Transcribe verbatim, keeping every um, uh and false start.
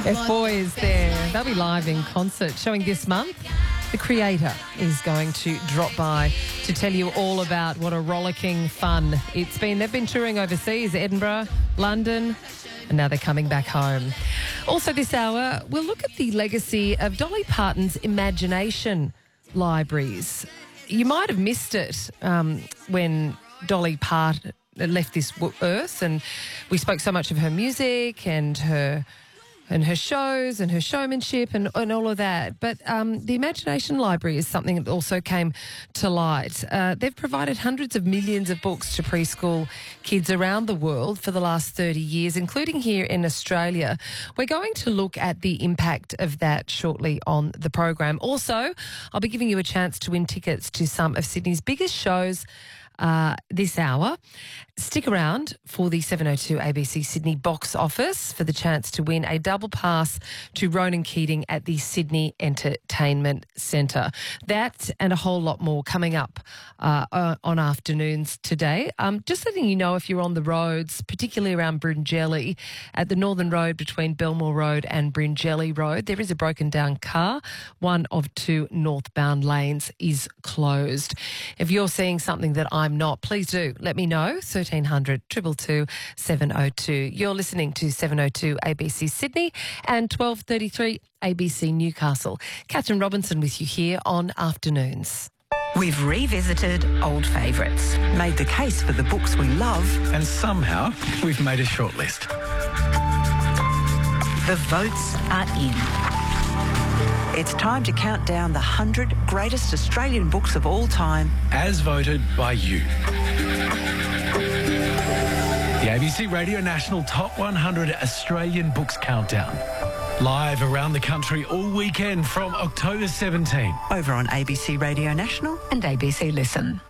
F Boy is there. They'll be live in concert showing this month. The Creator is going to drop by to tell you all about what a rollicking fun it's been. They've been touring overseas, Edinburgh, London, and now they're coming back home. Also this hour, we'll look at the legacy of Dolly Parton's Imagination Libraries. You might have missed it um, when Dolly Parton left this earth, and we spoke so much of her music and her and her shows and her showmanship and, and all of that. But um, the Imagination Library is something that also came to light. Uh, they've provided hundreds of millions of books to preschool kids around the world for the last thirty years, including here in Australia. We're going to look at the impact of that shortly on the program. Also, I'll be giving you a chance to win tickets to some of Sydney's biggest shows Uh, this hour. Stick around for the seven oh two A B C Sydney box office for the chance to win a double pass to Ronan Keating at the Sydney Entertainment Centre. That and a whole lot more coming up uh, on afternoons today. Um, just letting you know, if you're on the roads, particularly around Bringelly, at the Northern Road between Belmore Road and Bringelly Road, there is a broken down car. One of two northbound lanes is closed. If you're seeing something that I'm not, please do let me know. thirteen hundred, two two two, seven oh two. You're listening to seven oh two A B C Sydney and twelve thirty-three A B C Newcastle. Catherine Robinson with you here on Afternoons. We've revisited old favourites, made the case for the books we love, and somehow we've made a shortlist. The votes are in. It's time to count down the one hundred greatest Australian books of all time, as voted by you. The A B C Radio National Top one hundred Australian Books Countdown. Live around the country all weekend from October seventeenth. Over on A B C Radio National and A B C Listen.